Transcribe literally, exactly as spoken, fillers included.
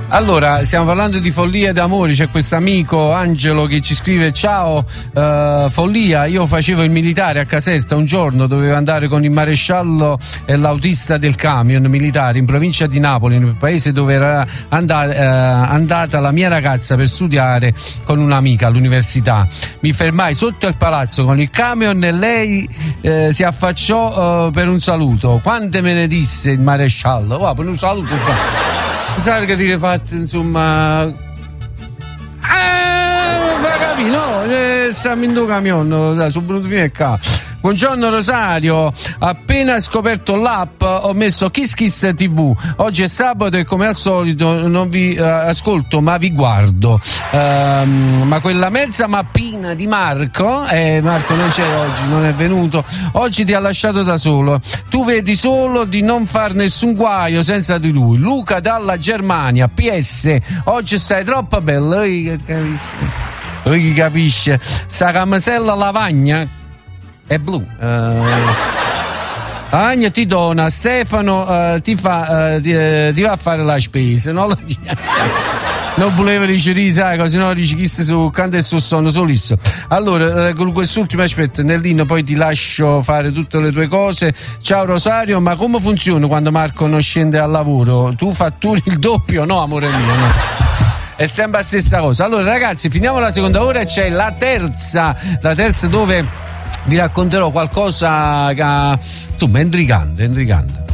Allora, stiamo parlando di follia d'amore. C'è questo amico Angelo che ci scrive: ciao, uh, follia, io facevo il militare a Caserta, un giorno dovevo andare con il maresciallo e l'autista del camion militare in provincia di Napoli, nel paese dove era andata, uh, andata la mia ragazza per studiare con un'amica all'università. Mi fermai sotto il palazzo con il camion e lei uh, si affacciò uh, per un saluto. Quante me ne disse il maresciallo? Oh, per un saluto qua. Pensare che ti hai fatto, insomma. Ah, fa capire, no? Eh, stiamo in due camion, dai, sono venuto fino a qua. Buongiorno Rosario, appena scoperto l'app ho messo Kiss Kiss tivù. Oggi è sabato e come al solito non vi uh, ascolto ma vi guardo. Uh, ma quella mezza mappina di Marco, eh, Marco non c'è oggi, non è venuto, oggi ti ha lasciato da solo. Tu vedi solo di non far nessun guaio senza di lui. Luca dalla Germania, P S, oggi stai troppo bella. Lui che capisce. Sta camisella lavagna è blu. Uh, Agna ti dona, Stefano uh, ti fa uh, ti, uh, ti va a fare la spesa, no? Non voleva dire, sai, così no, dici chi su canto e sul sonno solissimo. Allora, uh, con quest'ultimo aspetto, Nellino, poi ti lascio fare tutte le tue cose. Ciao Rosario, ma come funziona quando Marco non scende al lavoro? Tu fatturi il doppio? No, amore mio, no. È sempre la stessa cosa. Allora ragazzi, finiamo la seconda ora e c'è la terza, la terza dove vi racconterò qualcosa che, insomma, è intrigante, è intrigante.